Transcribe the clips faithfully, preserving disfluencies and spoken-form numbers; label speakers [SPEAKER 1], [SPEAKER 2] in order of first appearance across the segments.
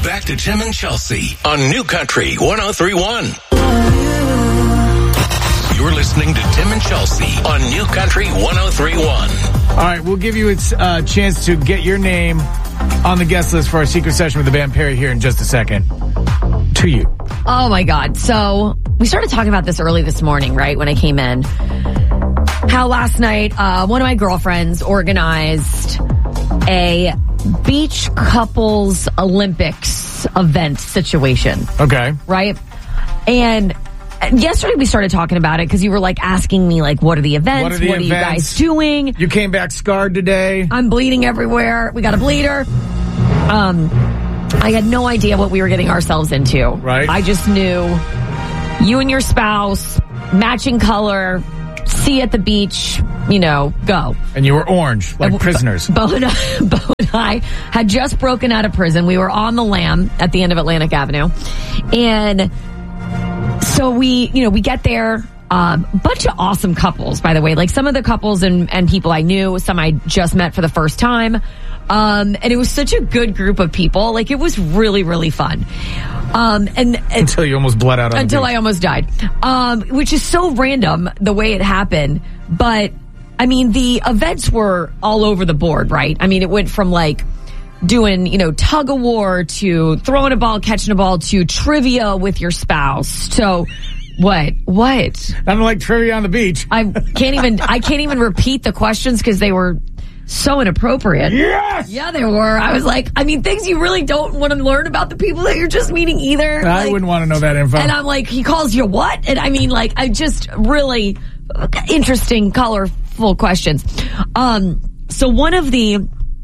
[SPEAKER 1] Back to Tim and Chelsea on New Country one oh three point one. You're listening to Tim and Chelsea on New Country one oh three point one.
[SPEAKER 2] All right, we'll give you a uh, chance to get your name on the guest list for our secret session with the band Perry here in just a second. To you.
[SPEAKER 3] Oh, my God. So we started talking about this early this morning, right, when I came in. How last night uh, one of my girlfriends organized a beach couples Olympics event situation.
[SPEAKER 2] Okay.
[SPEAKER 3] Right? And yesterday we started talking about it because you were like asking me like, what are the events?
[SPEAKER 2] What are, the
[SPEAKER 3] what
[SPEAKER 2] events?
[SPEAKER 3] are you guys doing?
[SPEAKER 2] You came back scarred today.
[SPEAKER 3] I'm bleeding everywhere. We got a bleeder. Um, I had no idea what we were getting ourselves into.
[SPEAKER 2] Right.
[SPEAKER 3] I just knew you and your spouse, matching color, see at the beach, you know, go.
[SPEAKER 2] And you were orange, like
[SPEAKER 3] and,
[SPEAKER 2] prisoners.
[SPEAKER 3] Bo and, I, Bo and I had just broken out of prison. We were on the lam at the end of Atlantic Avenue. And so we, you know, we get there. Um, bunch of awesome couples, by the way. Like some of the couples and, and people I knew, some I just met for the first time. Um, and it was such a good group of people. Like it was really, really fun. Um, and, and
[SPEAKER 2] until you almost bled out on
[SPEAKER 3] until
[SPEAKER 2] the beach.
[SPEAKER 3] I almost died. Um, which is so random the way it happened. But I mean, the events were all over the board, right? I mean, it went from like doing, you know, tug of war to throwing a ball, catching a ball to trivia with your spouse. So what? What?
[SPEAKER 2] Nothing like trivia on the beach.
[SPEAKER 3] I can't even, I can't even repeat the questions because they were so inappropriate.
[SPEAKER 2] Yes!
[SPEAKER 3] Yeah, they were. I was like, I mean, things you really don't want to learn about the people that you're just meeting either.
[SPEAKER 2] I
[SPEAKER 3] like,
[SPEAKER 2] wouldn't want to know that info.
[SPEAKER 3] And I'm like, he calls you what? And I mean, like, I just really interesting, colorful questions. Um, so one of the,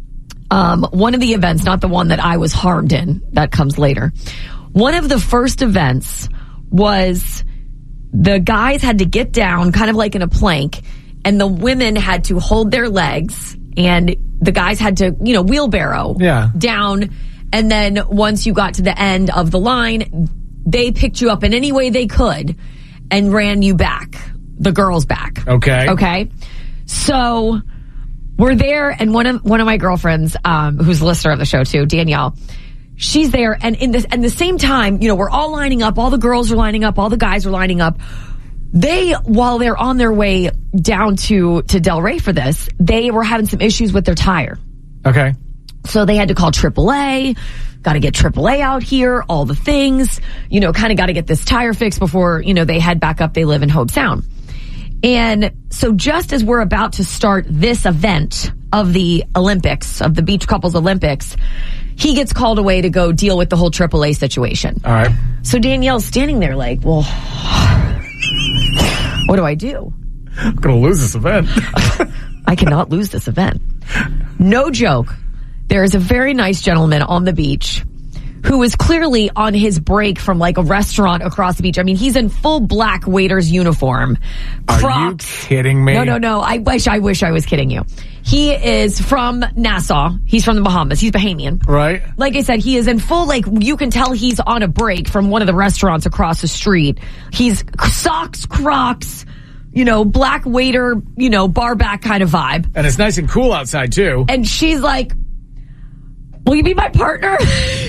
[SPEAKER 3] um, one of the events, not the one that I was harmed in, that comes later. One of the first events was the guys had to get down kind of like in a plank, and the women had to hold their legs, and the guys had to, you know, wheelbarrow
[SPEAKER 2] yeah.
[SPEAKER 3] down. And then once you got to the end of the line, they picked you up in any way they could and ran you back, the girls back.
[SPEAKER 2] Okay.
[SPEAKER 3] Okay. So we're there, and one of one of my girlfriends, um, who's a listener of the show too, Danielle, she's there, and in this, and the same time, you know, we're all lining up, all the girls are lining up, all the guys are lining up. They, while they're on their way down to, to Delray for this, they were having some issues with their tire.
[SPEAKER 2] Okay.
[SPEAKER 3] So they had to call triple A, got to get triple A out here, all the things, you know, kind of got to get this tire fixed before, you know, they head back up. They live in Hobe Sound. And so just as we're about to start this event of the Olympics, of the Beach Couples Olympics, he gets called away to go deal with the whole triple A situation.
[SPEAKER 2] All right.
[SPEAKER 3] So Danielle's standing there like, well, what do I do?
[SPEAKER 2] I'm going to lose this event.
[SPEAKER 3] I cannot lose this event. No joke. There is a very nice gentleman on the beach who is clearly on his break from like a restaurant across the beach. I mean, he's in full black waiter's uniform. Crocs.
[SPEAKER 2] Are you kidding me?
[SPEAKER 3] No, no, no. I wish, I wish I was kidding you. He is from Nassau. He's from the Bahamas. He's Bahamian.
[SPEAKER 2] Right.
[SPEAKER 3] Like I said, he is in full, like, you can tell he's on a break from one of the restaurants across the street. He's socks, Crocs, you know, black waiter, you know, bar back kind of vibe.
[SPEAKER 2] And it's nice and cool outside, too.
[SPEAKER 3] And she's like, will you be my partner?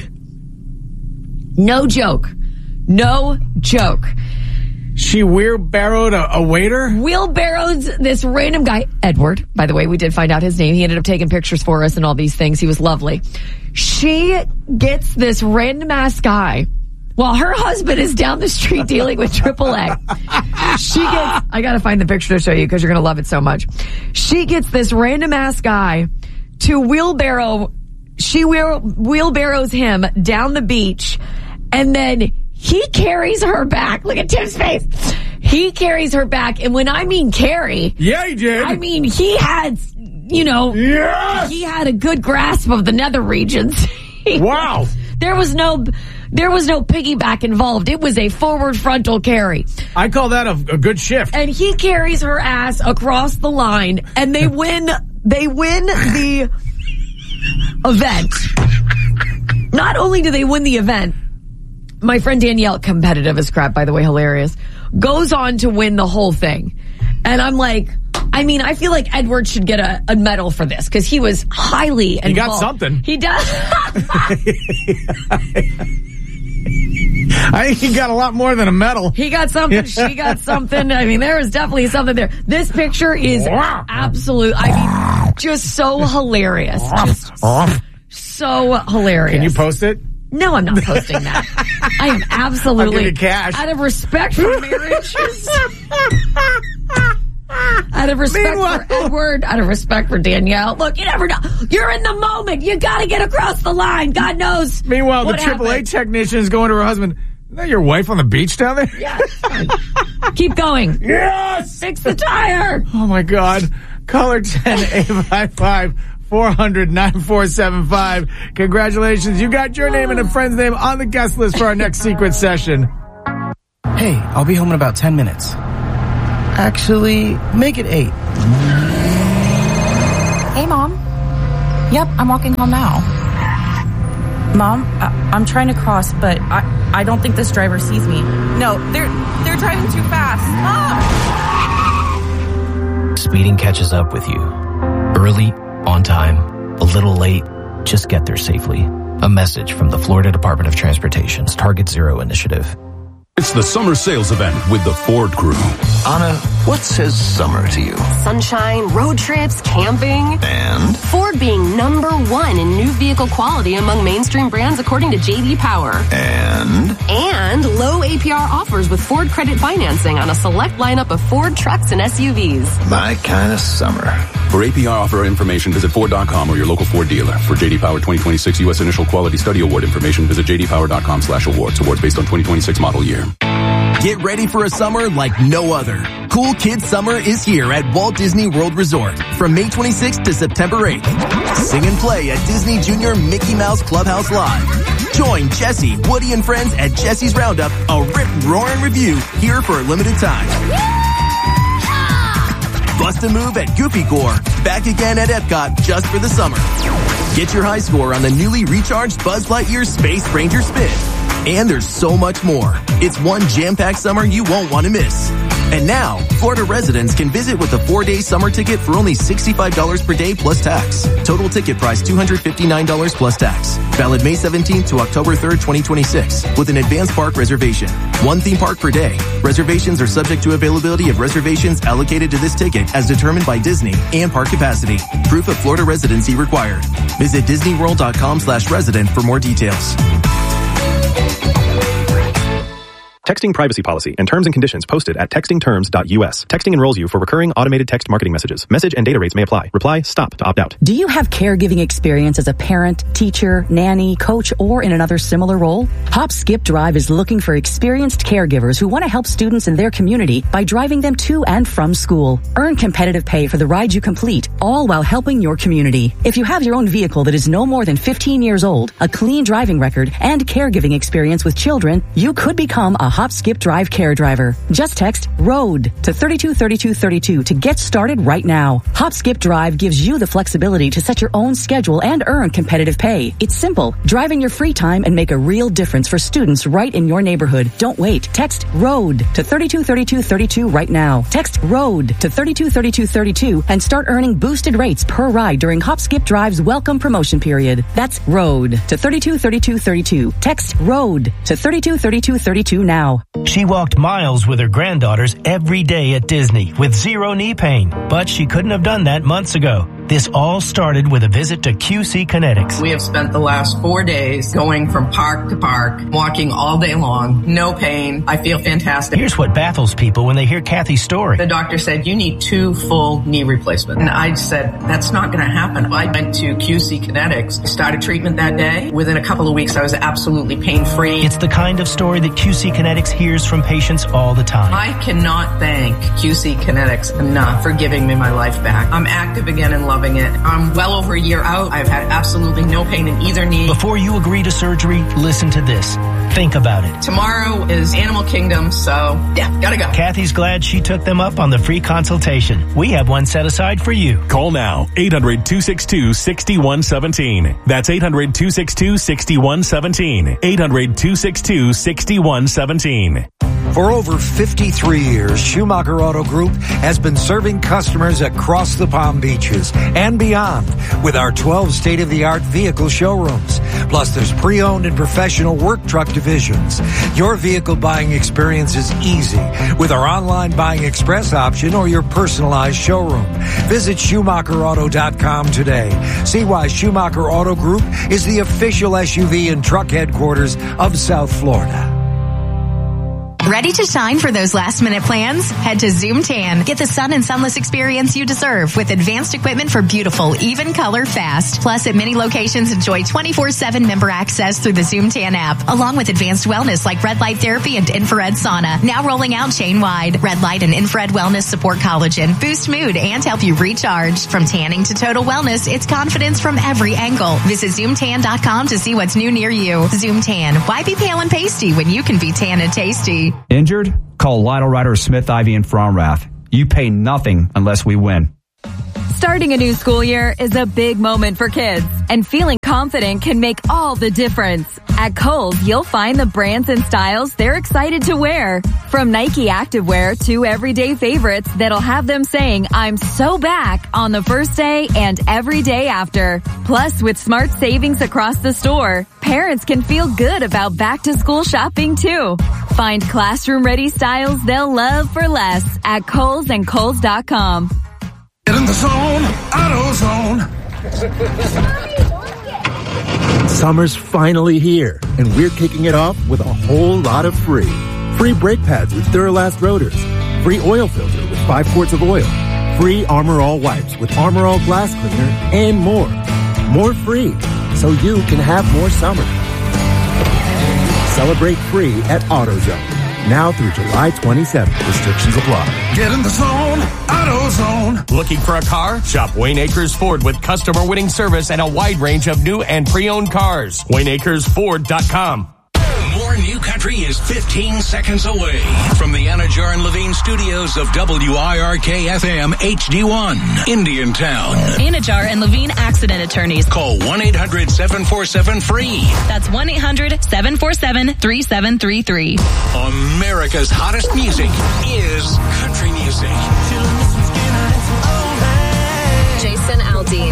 [SPEAKER 3] No joke. No joke.
[SPEAKER 2] She wheelbarrowed a, a waiter?
[SPEAKER 3] Wheelbarrows this random guy, Edward, by the way, we did find out his name. He ended up taking pictures for us and all these things. He was lovely. She gets this random ass guy while her husband is down the street dealing with triple A. She gets, I gotta find the picture to show you because you're gonna love it so much. She gets this random ass guy to wheelbarrow, she wheel, wheelbarrows him down the beach, and then he carries her back. Look at Tim's face. He carries her back. And when I mean carry.
[SPEAKER 2] Yeah, he did.
[SPEAKER 3] I mean, he had, you know.
[SPEAKER 2] Yes!
[SPEAKER 3] He had a good grasp of the nether regions.
[SPEAKER 2] Wow.
[SPEAKER 3] There was no, there was no piggyback involved. It was a forward frontal carry.
[SPEAKER 2] I call that a, a good shift.
[SPEAKER 3] And he carries her ass across the line, and they win, they win the event. Not only do they win the event, my friend Danielle, competitive as crap, by the way, hilarious, goes on to win the whole thing. And I'm like, I I mean, I feel like Edward should get a, a medal for this because he was highly involved.
[SPEAKER 2] He got something.
[SPEAKER 3] He does.
[SPEAKER 2] I think he got a lot more than a medal.
[SPEAKER 3] He got something. She got something. I mean, there was definitely something there. This picture is absolute. I mean, just so hilarious. Just so hilarious.
[SPEAKER 2] Can you post it?
[SPEAKER 3] No, I'm not posting that. I am absolutely
[SPEAKER 2] I'll give you cash.
[SPEAKER 3] Out of respect for marriage. Out of respect Meanwhile. for Edward, out of respect for Danielle. Look, you never know. You're in the moment. You got to get across the line. God knows.
[SPEAKER 2] Meanwhile,
[SPEAKER 3] what
[SPEAKER 2] the triple A
[SPEAKER 3] happened.
[SPEAKER 2] technician is going to her husband. Isn't that your wife on the beach down there?
[SPEAKER 3] Yeah. Keep going.
[SPEAKER 2] Yes!
[SPEAKER 3] Fix the tire.
[SPEAKER 2] Oh, my God. Caller ten, eight five five, four hundred, nine four seven five. Congratulations. You got your name and a friend's name on the guest list for our next secret session.
[SPEAKER 4] Hey, I'll be home in about ten minutes. Actually, make it eight.
[SPEAKER 5] Hey, Mom. Yep, I'm walking home now. Mom, I- I'm trying to cross, but I I don't think this driver sees me. No, they're they're driving too fast. Ah!
[SPEAKER 6] Speeding catches up with you. Early, on time, a little late, just get there safely. A message from the Florida Department of Transportation's Target Zero initiative.
[SPEAKER 7] It's the summer sales event with the Ford Crew.
[SPEAKER 1] Anna, what says summer to you?
[SPEAKER 8] Sunshine, road trips, camping.
[SPEAKER 1] And?
[SPEAKER 8] Ford being number one in new vehicle quality among mainstream brands according to J D Power.
[SPEAKER 1] And?
[SPEAKER 8] And low A P R offers with Ford credit financing on a select lineup of Ford trucks and S U Vs.
[SPEAKER 1] My kind of summer.
[SPEAKER 7] For A P R offer information, visit Ford dot com or your local Ford dealer. For J D Power twenty twenty-six U S Initial Quality Study Award information, visit j d power dot com slash awards. Awards based on twenty twenty-six model year.
[SPEAKER 9] Get ready for a summer like no other. Cool Kids Summer is here at Walt Disney World Resort from May twenty-sixth to September eighth. Sing and play at Disney Junior Mickey Mouse Clubhouse Live. Join Jesse, Woody, and friends at Jesse's Roundup, a rip-roaring review here for a limited time. Bust a move at Goofy Gore, back again at Epcot just for the summer. Get your high score on the newly recharged Buzz Lightyear Space Ranger Spin. And there's so much more. It's one jam-packed summer you won't want to miss. And now, Florida residents can visit with a four-day summer ticket for only sixty-five dollars per day plus tax. Total ticket price two hundred fifty-nine dollars plus tax. Valid May seventeenth to October third, twenty twenty-six, with an advanced park reservation. One theme park per day. Reservations are subject to availability of reservations allocated to this ticket as determined by Disney and park capacity. Proof of Florida residency required. Visit disneyworld.com slash resident for more details.
[SPEAKER 10] Texting privacy policy and terms and conditions posted at texting terms dot u s. Texting enrolls you for recurring automated text marketing messages. Message and data rates may apply. Reply STOP to opt out.
[SPEAKER 11] Do you have caregiving experience as a parent, teacher, nanny, coach, or in another similar role? Hop Skip Drive is looking for experienced caregivers who want to help students in their community by driving them to and from school. Earn competitive pay for the ride you complete, all while helping your community. If you have your own vehicle that is no more than fifteen years old, a clean driving record, and caregiving experience with children, you could become a Hop Skip Drive care driver. Just text ROAD to thirty-two thirty-two thirty-two to get started right now. Hop Skip Drive gives you the flexibility to set your own schedule and earn competitive pay. It's simple. Drive in your free time and make a real difference for students right in your neighborhood. Don't wait. Text ROAD to thirty-two thirty-two thirty-two right now. Text ROAD to thirty-two thirty-two thirty-two and start earning boosted rates per ride during Hop Skip Drive's welcome promotion period. That's ROAD to thirty-two thirty-two thirty-two. Text ROAD to thirty-two thirty-two thirty-two now.
[SPEAKER 12] She walked miles with her granddaughters every day at Disney with zero knee pain, but she couldn't have done that months ago. This all started with a visit to Q C Kinetics.
[SPEAKER 13] We have spent the last four days going from park to park, walking all day long, no pain. I feel fantastic.
[SPEAKER 12] Here's what baffles people when they hear Kathy's story.
[SPEAKER 13] The doctor said, you need two full knee replacements. And I said, that's not going to happen. I went to Q C Kinetics, started treatment that day. Within a couple of weeks, I was absolutely pain-free.
[SPEAKER 12] It's the kind of story that Q C Kinetics hears from patients all the time.
[SPEAKER 13] I cannot thank Q C Kinetics enough for giving me my life back. I'm active again and loving it. I'm well over a year out. I've had absolutely no pain in either knee.
[SPEAKER 12] Before you agree to surgery, listen to this. Think about it.
[SPEAKER 13] Tomorrow is Animal Kingdom, so yeah, gotta go.
[SPEAKER 12] Kathy's glad she took them up on the free consultation. We have one set aside for you.
[SPEAKER 14] Call now, eight hundred, two six two, six one one seven. That's eight hundred, two six two, six one one seven. eight hundred, two six two, six one one seven.
[SPEAKER 15] For over fifty-three years, Schumacher Auto Group has been serving customers across the Palm Beaches and beyond with our twelve state-of-the-art vehicle showrooms. Plus, there's pre-owned and professional work truck divisions. Your vehicle buying experience is easy with our online buying express option or your personalized showroom. Visit Schumacher Auto dot com today. See why Schumacher Auto Group is the official S U V and truck headquarters of South Florida.
[SPEAKER 16] Ready to shine for those last minute plans? Head to Zoom Tan. Get the sun and sunless experience you deserve with advanced equipment for beautiful, even color fast. Plus, at many locations, enjoy twenty-four seven member access through the Zoom Tan app, along with advanced wellness like red light therapy and infrared sauna. Now rolling out chain-wide. Red light and infrared wellness support collagen, boost mood, and help you recharge. From tanning to total wellness, it's confidence from every angle. Visit Zoom Tan dot com to see what's new near you. Zoom Tan. Why be pale and pasty when you can be tan and tasty?
[SPEAKER 17] Injured? Call Lytle Ryder Smith, Ivy, and Fromrath. You pay nothing unless we win.
[SPEAKER 18] Starting a new school year is a big moment for kids, and feeling confident can make all the difference. At Kohl's, you'll find the brands and styles they're excited to wear. From Nike activewear to everyday favorites that'll have them saying, I'm so back on the first day and every day after. Plus, with smart savings across the store, parents can feel good about back to school shopping too. Find classroom ready styles they'll love for less at Kohl's and Kohl's dot com.
[SPEAKER 19] Get in the zone, AutoZone.
[SPEAKER 20] Summer's finally here, and we're kicking it off with a whole lot of free. Free brake pads with Duralast rotors. Free oil filter with five quarts of oil. Free Armor All wipes with Armor All glass cleaner, and more. More free, so you can have more summer. Celebrate free at AutoZone. Now through July twenty-seventh. Restrictions apply.
[SPEAKER 19] Get in the zone, AutoZone.
[SPEAKER 21] Looking for a car? Shop Wayne Acres Ford with customer winning service and a wide range of new and pre-owned cars. Wayne Acres Ford dot com.
[SPEAKER 1] More New Country is fifteen seconds away from the Anajar and Levine studios of W I R K F M H D one, Indiantown.
[SPEAKER 22] Anajar and Levine accident attorneys.
[SPEAKER 1] Call one eight hundred seven four seven free.
[SPEAKER 22] That's one eight hundred seven four seven three seven three three.
[SPEAKER 1] America's hottest music is country music.
[SPEAKER 22] Jason Aldean.